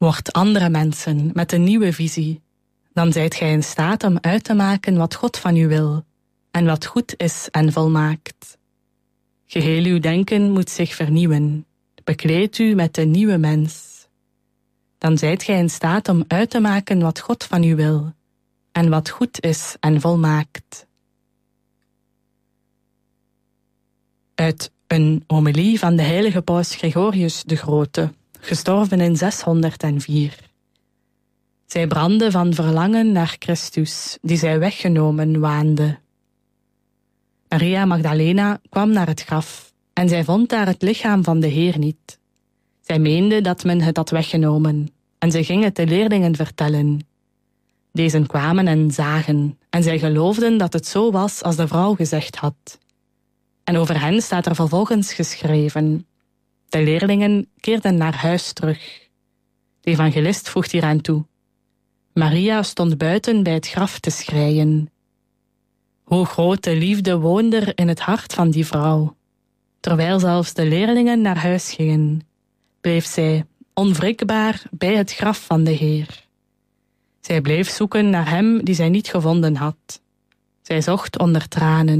Word andere mensen met een nieuwe visie. Dan zijt gij in staat om uit te maken wat God van u wil en wat goed is en volmaakt. Geheel uw denken moet zich vernieuwen. Bekleed u met de nieuwe mens. Dan zijt gij in staat om uit te maken wat God van u wil en wat goed is en volmaakt. Uit een homilie van de heilige paus Gregorius de Grote, gestorven in 604. Zij brandde van verlangen naar Christus, die zij weggenomen waande. Maria Magdalena kwam naar het graf en zij vond daar het lichaam van de Heer niet. Zij meende dat men het had weggenomen en zij ging het de leerlingen vertellen. Deze kwamen en zagen en zij geloofden dat het zo was als de vrouw gezegd had. En over hen staat er vervolgens geschreven. De leerlingen keerden naar huis terug. De evangelist voegt hieraan toe. Maria stond buiten bij het graf te schreien. Hoe grote liefde woonde er in het hart van die vrouw. Terwijl zelfs de leerlingen naar huis gingen, bleef zij onwrikbaar bij het graf van de Heer. Zij bleef zoeken naar hem die zij niet gevonden had. Zij zocht onder tranen.